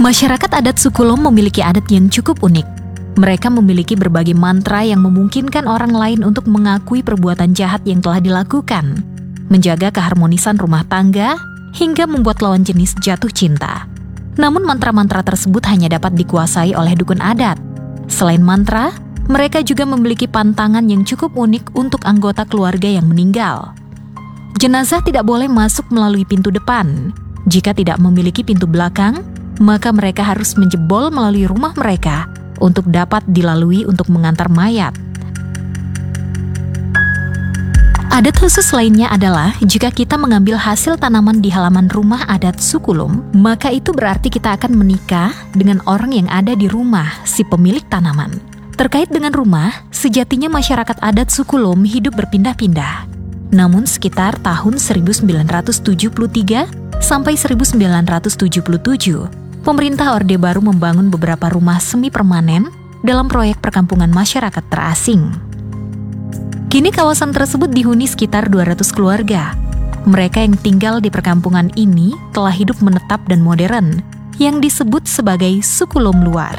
Masyarakat adat suku Lom memiliki adat yang cukup unik. Mereka memiliki berbagai mantra yang memungkinkan orang lain untuk mengakui perbuatan jahat yang telah dilakukan, menjaga keharmonisan rumah tangga, hingga membuat lawan jenis jatuh cinta. Namun mantra-mantra tersebut hanya dapat dikuasai oleh dukun adat. Selain mantra, mereka juga memiliki pantangan yang cukup unik untuk anggota keluarga yang meninggal. Jenazah tidak boleh masuk melalui pintu depan. Jika tidak memiliki pintu belakang, maka mereka harus menjebol melalui rumah mereka untuk dapat dilalui untuk mengantar mayat. Adat khusus lainnya adalah jika kita mengambil hasil tanaman di halaman rumah adat suku Lom, maka itu berarti kita akan menikah dengan orang yang ada di rumah si pemilik tanaman. Terkait dengan rumah, sejatinya masyarakat adat suku Lom hidup berpindah-pindah. Namun sekitar tahun 1973 sampai 1977, pemerintah Orde Baru membangun beberapa rumah semi permanen dalam proyek perkampungan masyarakat terasing. Kini kawasan tersebut dihuni sekitar 200 keluarga. Mereka yang tinggal di perkampungan ini telah hidup menetap dan modern, yang disebut sebagai suku Lom luar.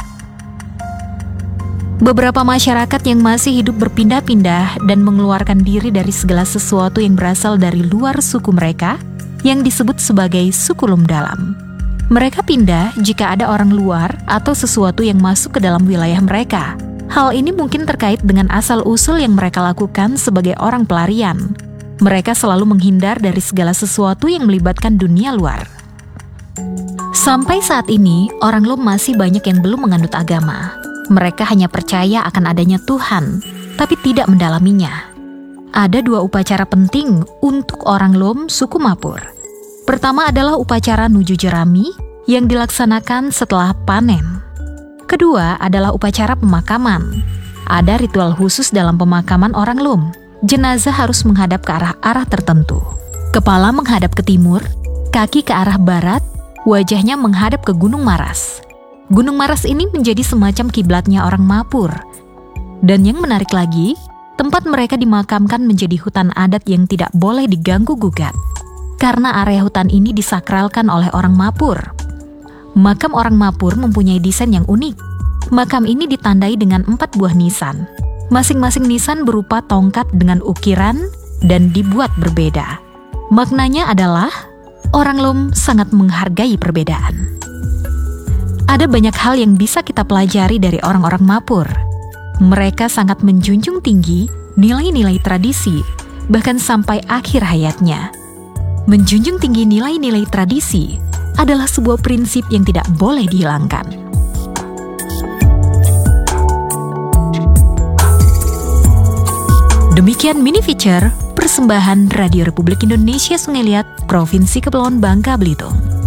Beberapa masyarakat yang masih hidup berpindah-pindah dan mengeluarkan diri dari segala sesuatu yang berasal dari luar suku mereka, yang disebut sebagai suku Lom dalam. Mereka pindah jika ada orang luar atau sesuatu yang masuk ke dalam wilayah mereka. Hal ini mungkin terkait dengan asal-usul yang mereka lakukan sebagai orang pelarian. Mereka selalu menghindar dari segala sesuatu yang melibatkan dunia luar. Sampai saat ini, orang Lom masih banyak yang belum menganut agama. Mereka hanya percaya akan adanya Tuhan, tapi tidak mendalaminya. Ada dua upacara penting untuk orang Lom suku Mapur. Pertama adalah upacara Nuju Jerami yang dilaksanakan setelah panen. Kedua adalah upacara pemakaman. Ada ritual khusus dalam pemakaman orang Lom. Jenazah harus menghadap ke arah tertentu. Kepala menghadap ke timur, kaki ke arah barat, wajahnya menghadap ke Gunung Maras. Gunung Maras ini menjadi semacam kiblatnya orang Mapur. Dan yang menarik lagi, tempat mereka dimakamkan menjadi hutan adat yang tidak boleh diganggu-gugat. Karena area hutan ini disakralkan oleh orang Mapur. Makam orang Mapur mempunyai desain yang unik. Makam ini ditandai dengan 4 buah nisan. Masing-masing nisan berupa tongkat dengan ukiran dan dibuat berbeda. Maknanya adalah orang Lom sangat menghargai perbedaan. Ada banyak hal yang bisa kita pelajari dari orang-orang Mapur. Mereka sangat menjunjung tinggi nilai-nilai tradisi, bahkan sampai akhir hayatnya. Menjunjung tinggi nilai-nilai tradisi adalah sebuah prinsip yang tidak boleh dihilangkan. Demikian mini feature persembahan Radio Republik Indonesia Sungai Liat, Provinsi Kepulauan Bangka Belitung.